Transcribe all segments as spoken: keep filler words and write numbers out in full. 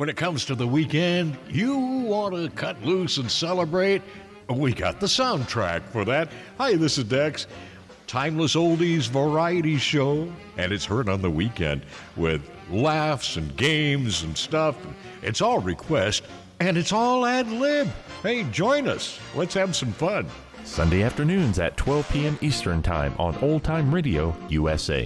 When it comes to the weekend, you want to cut loose and celebrate? We got the soundtrack for that. Hi, this is Dex. Timeless oldies variety show, and it's heard on the weekend with laughs and games and stuff. It's all request, and it's all ad-lib. Hey, join us. Let's have some fun. Sunday afternoons at twelve p.m. Eastern Time on Old Time Radio U S A.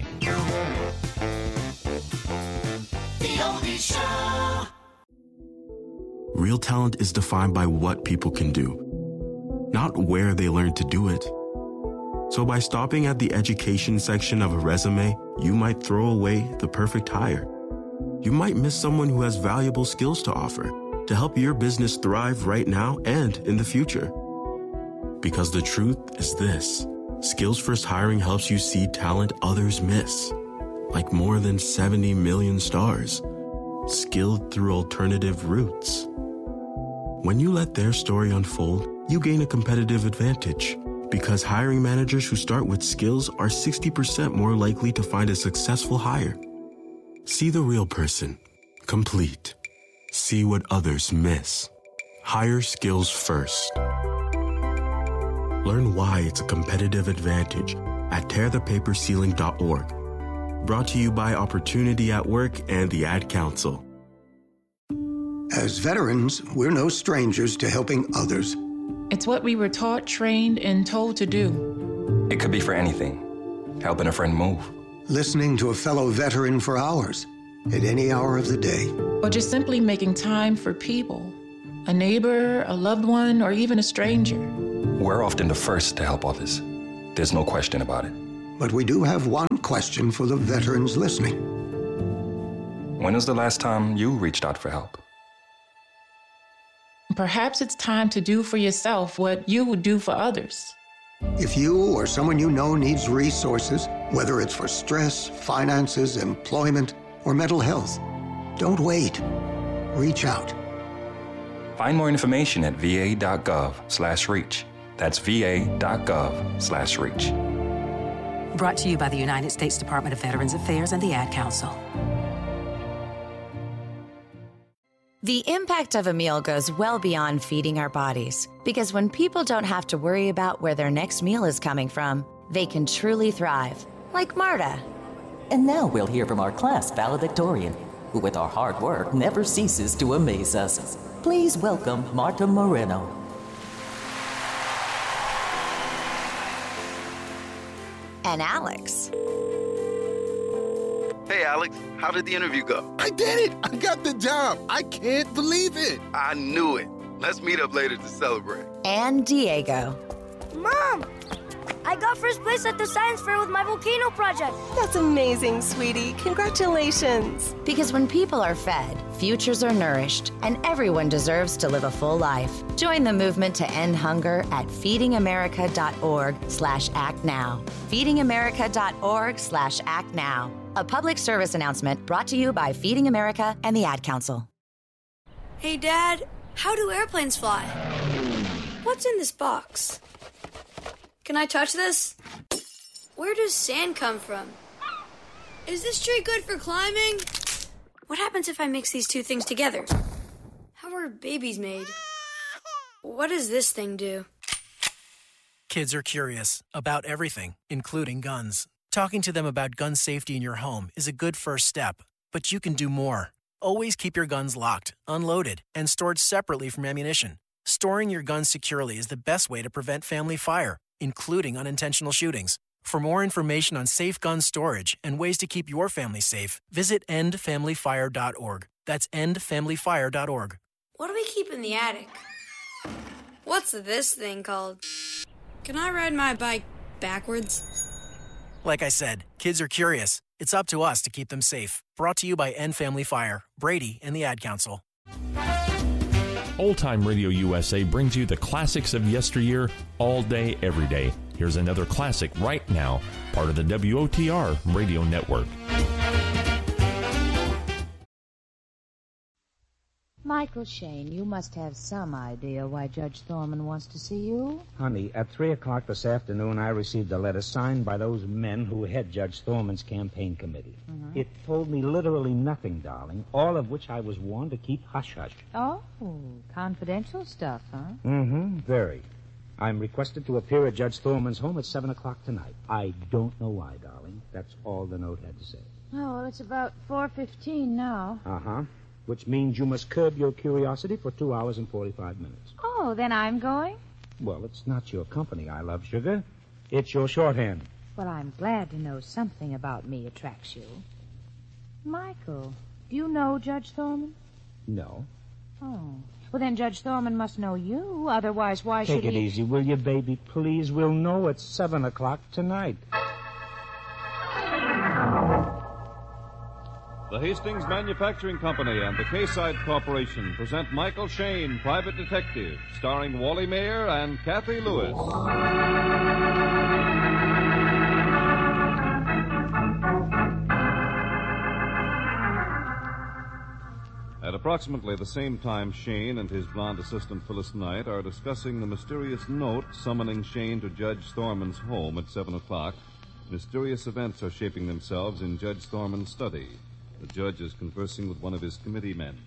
The Oldies Show. Real talent is defined by what people can do, not where they learn to do it. So by stopping at the education section of a resume, you might throw away the perfect hire. You might miss someone who has valuable skills to offer to help your business thrive right now and in the future. Because the truth is this: Skills First Hiring helps you see talent others miss, like more than seventy million stars, skilled through alternative routes. When you let their story unfold, you gain a competitive advantage, because hiring managers who start with skills are sixty percent more likely to find a successful hire. See the real person. Complete. See what others miss. Hire skills first. Learn why it's a competitive advantage at tear the paper ceiling dot org. Brought to you by Opportunity at Work and the Ad Council. As veterans, we're no strangers to helping others. It's what we were taught, trained, and told to do. It could be for anything. Helping a friend move. Listening to a fellow veteran for hours, at any hour of the day. Or just simply making time for people. A neighbor, a loved one, or even a stranger. We're often the first to help others. There's no question about it. But we do have one question for the veterans listening. When was the last time you reached out for help? Perhaps it's time to do for yourself what you would do for others. If you or someone you know needs resources, whether it's for stress, finances, employment, or mental health, don't wait. Reach out. Find more information at va.gov slash reach. That's va.gov slash reach. Brought to you by the United States Department of Veterans Affairs and the Ad Council. The impact of a meal goes well beyond feeding our bodies, because when people don't have to worry about where their next meal is coming from, they can truly thrive, like Marta. And now we'll hear from our class valedictorian, who with our hard work never ceases to amaze us. Please welcome Marta Moreno. And Alex. Hey, Alex, how did the interview go? I did it! I got the job! I can't believe it! I knew it. Let's meet up later to celebrate. And Diego. Mom! I got first place at the science fair with my volcano project. That's amazing, sweetie. Congratulations. Because when people are fed, futures are nourished, and everyone deserves to live a full life. Join the movement to end hunger at feedingamerica.org slash act now. feedingamerica.org slash act now. A public service announcement brought to you by Feeding America and the Ad Council. Hey, Dad, how do airplanes fly? What's in this box? Can I touch this? Where does sand come from? Is this tree good for climbing? What happens if I mix these two things together? How are babies made? What does this thing do? Kids are curious about everything, including guns. Talking to them about gun safety in your home is a good first step, but you can do more. Always keep your guns locked, unloaded, and stored separately from ammunition. Storing your guns securely is the best way to prevent family fire, including unintentional shootings. For more information on safe gun storage and ways to keep your family safe, visit end family fire dot org. That's end family fire dot org. What do we keep in the attic? What's this thing called? Can I ride my bike backwards? Like I said, kids are curious. It's up to us to keep them safe. Brought to you by End Family Fire, Brady, and the Ad Council. Old Time Radio U S A brings you the classics of yesteryear all day, every day. Here's another classic right now, part of the W O T R radio network. Michael Shane, you must have some idea why Judge Thorman wants to see you. Honey, at three o'clock this afternoon, I received a letter signed by those men who head Judge Thorman's campaign committee. Mm-hmm. It told me literally nothing, darling, all of which I was warned to keep hush-hush. Oh, confidential stuff, huh? Mm-hmm, very. I'm requested to appear at Judge Thorman's home at seven o'clock tonight. I don't know why, darling. That's all the note had to say. Oh, well, it's about four fifteen now. Uh-huh. Which means you must curb your curiosity for two hours and forty-five minutes. Oh, then I'm going? Well, it's not your company I love, sugar. It's your shorthand. Well, I'm glad to know something about me attracts you. Michael, do you know Judge Thorman? No. Oh. Well, then Judge Thorman must know you. Otherwise, why Take should it he... easy, will you, baby? Please, we'll know at seven o'clock tonight. The Hastings Manufacturing Company and the Kayside Corporation present Michael Shane, Private Detective, starring Wally Mayer and Kathy Lewis. At approximately the same time, Shane and his blonde assistant Phyllis Knight are discussing the mysterious note summoning Shane to Judge Thorman's home at seven o'clock. Mysterious events are shaping themselves in Judge Thorman's study. The judge is conversing with one of his committee men.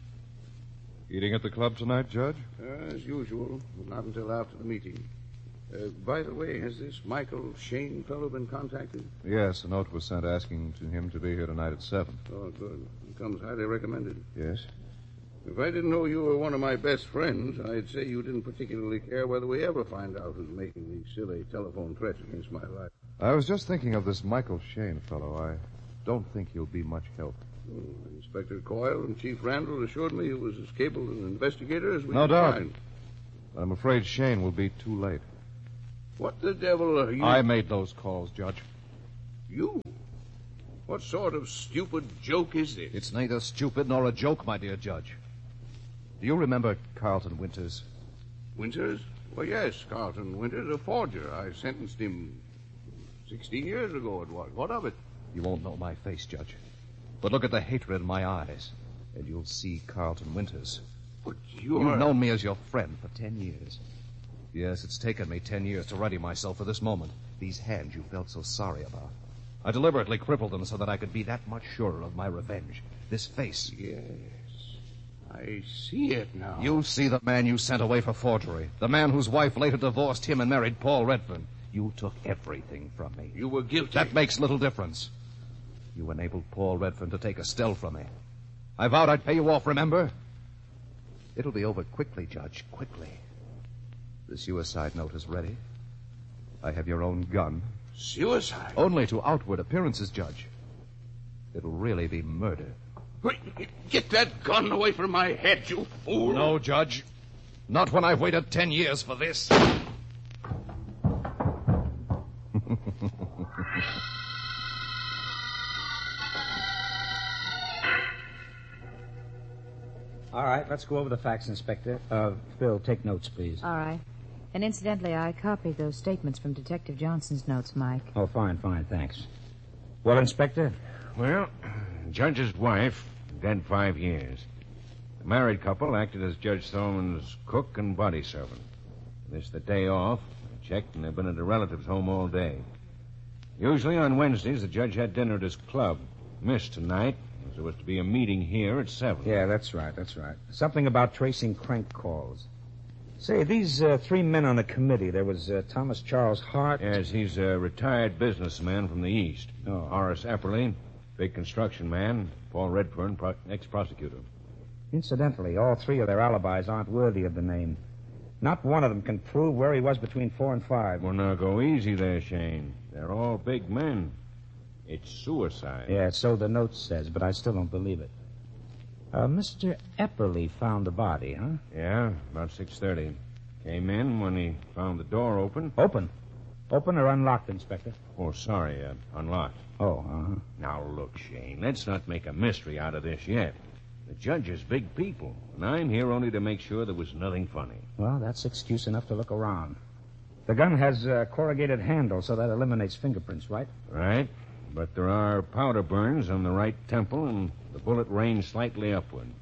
Eating at the club tonight, Judge? Uh, as usual, not until after the meeting. Uh, by the way, has this Michael Shane fellow been contacted? Yes, a note was sent asking to him to be here tonight at seven. Oh, good. He comes highly recommended. Yes? If I didn't know you were one of my best friends, I'd say you didn't particularly care whether we ever find out who's making these silly telephone threats against my life. I was just thinking of this Michael Shane fellow. I don't think he'll be much help. Oh, Inspector Coyle and Chief Randall assured me he was as capable an investigator as we No could doubt. find. But I'm afraid Shane will be too late. What the devil are you... I made those calls, Judge. You? What sort of stupid joke is this? It's neither stupid nor a joke, my dear Judge. Do you remember Carlton Winters? Winters? Well, yes, Carlton Winters, a forger. I sentenced him sixteen years ago. It was. What of it? You won't know my face, Judge. But look at the hatred in my eyes, and you'll see Carlton Winters. But you're... You've known me as your friend for ten years. Yes, it's taken me ten years to ready myself for this moment. These hands you felt so sorry about. I deliberately crippled them so that I could be that much surer of my revenge. This face. Yes. I see it now. You see the man you sent away for forgery. The man whose wife later divorced him and married Paul Redfern. You took everything from me. You were guilty. That makes little difference. You enabled Paul Redfern to take Estelle from me. I vowed I'd pay you off, remember? It'll be over quickly, Judge, quickly. The suicide note is ready. I have your own gun. Suicide? Only to outward appearances, Judge. It'll really be murder. Wait, get that gun away from my head, you fool. No, Judge. Not when I've waited ten years for this. All right, let's go over the facts, Inspector. Uh, Phil, take notes, please. All right. And incidentally, I copied those statements from Detective Johnson's notes, Mike. Oh, fine, fine, thanks. Well, Inspector? Well, Judge's wife, dead five years. The married couple acted as Judge Thorman's cook and body servant. This the day off. I checked, and they've been at a relative's home all day. Usually on Wednesdays, the judge had dinner at his club. Missed tonight. There was to be a meeting here at seven. Yeah, that's right, that's right. Something about tracing crank calls. Say, these uh, three men on the committee, there was uh, Thomas Charles Hart. Yes, he's a retired businessman from the East. Oh. Horace Epperly, big construction man. Paul Redfern, pro- ex-prosecutor. Incidentally, all three of their alibis aren't worthy of the name. Not one of them can prove where he was between four and five. Well, now, go easy there, Shane. They're all big men. It's suicide. Yeah, so the note says, but I still don't believe it. Uh, Mister Epperly found the body, huh? Yeah, about six thirty. Came in when he found the door open. Open? Open or unlocked, Inspector? Oh, sorry, uh, unlocked. Oh, uh-huh. Now, look, Shane, let's not make a mystery out of this yet. The judge is big people, and I'm here only to make sure there was nothing funny. Well, that's excuse enough to look around. The gun has a corrugated handle, so that eliminates fingerprints, right? Right. But there are powder burns on the right temple, and the bullet ranged slightly upward.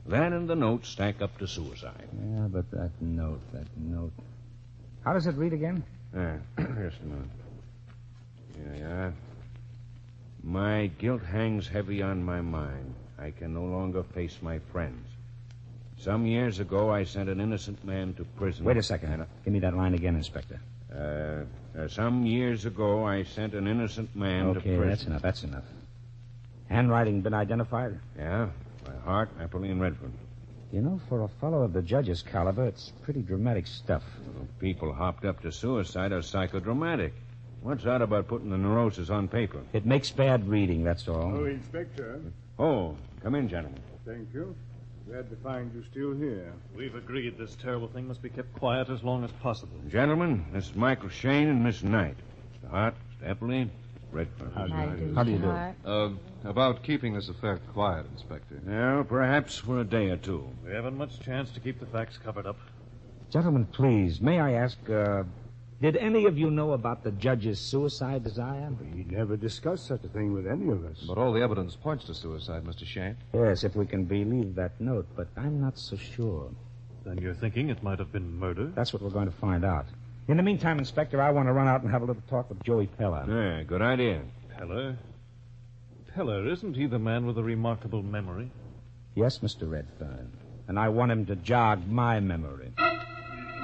That and the note stack up to suicide. Yeah, but that note, that note. How does it read again? Ah, just a minute. Here you are. My guilt hangs heavy on my mind. I can no longer face my friends. Some years ago, I sent an innocent man to prison. Wait a second. Give me that line again, Inspector. Uh, uh, some years ago, I sent an innocent man okay, to prison. Okay, that's enough, that's enough. Handwriting been identified? Yeah, by Hart, Epperly, and Redford. You know, for a fellow of the judge's caliber, it's pretty dramatic stuff. Well, people hopped up to suicide are psychodramatic. What's that about putting the neurosis on paper? It makes bad reading, that's all. Oh, Inspector. Oh, come in, gentlemen. Thank you. Glad to find you still here. We've agreed this terrible thing must be kept quiet as long as possible. Gentlemen, this is Michael Shane and Miss Knight. Mister Hart, Mister Epperly, Redford. How do you do? How do you do? Uh, about keeping this affair quiet, Inspector. Well, perhaps for a day or two. We haven't much chance to keep the facts covered up. Gentlemen, please, may I ask, uh, did any of you know about the judge's suicide desire? He never discussed such a thing with any of us. But all the evidence points to suicide, Mister Shane. Yes, if we can believe that note, but I'm not so sure. Then you're thinking it might have been murder? That's what we're going to find out. In the meantime, Inspector, I want to run out and have a little talk with Joey Peller. Yeah, good idea. Peller? Peller, isn't he the man with a remarkable memory? Yes, Mister Redfern. And I want him to jog my memory.